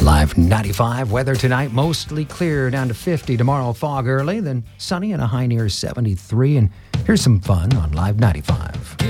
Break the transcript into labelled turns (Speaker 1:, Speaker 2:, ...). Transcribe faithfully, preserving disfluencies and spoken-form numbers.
Speaker 1: Live ninety-five weather tonight, mostly clear down to fifty. Tomorrow, fog early, then sunny and a high near seventy-three. And here's some fun on Live ninety-five.